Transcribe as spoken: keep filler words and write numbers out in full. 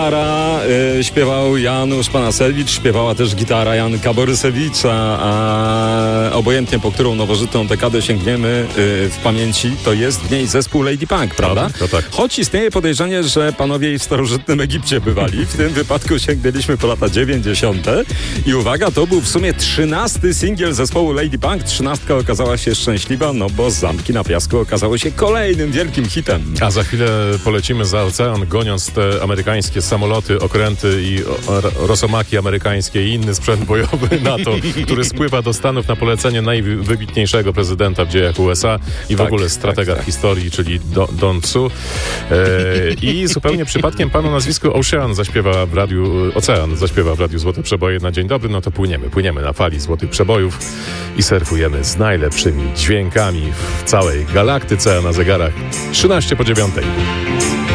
Gitara y, śpiewał Janusz Panasewicz, śpiewała też gitara Janka Borysewicza, a obojętnie po którą nowożytną dekadę sięgniemy y, w pamięci, to jest w niej zespół Lady Punk, prawda? No, to tak. Choć istnieje podejrzenie, że panowie i w starożytnym Egipcie bywali. W tym wypadku sięgnęliśmy po lata dziewięćdziesiąte. I uwaga, to był w sumie trzynasty singiel zespołu Lady Punk. Trzynastka okazała się szczęśliwa, no bo Zamki na Piasku okazało się kolejnym wielkim hitem. A za chwilę polecimy za ocean, goniąc te amerykańskie samoloty, okręty i o, rosomaki amerykańskie i inny sprzęt bojowy NATO, który spływa do Stanów na polecenie najwybitniejszego prezydenta w dziejach U S A i w tak, ogóle stratega tak, tak. historii, czyli Do, Don Tsu. E, I zupełnie przypadkiem pan o nazwisku Ocean zaśpiewa w radiu, Ocean zaśpiewa w radiu Złote Przeboje na dzień dobry, no to płyniemy, płyniemy na fali Złotych Przebojów i surfujemy z najlepszymi dźwiękami w całej galaktyce, a na zegarach trzynaście po dziewiątej.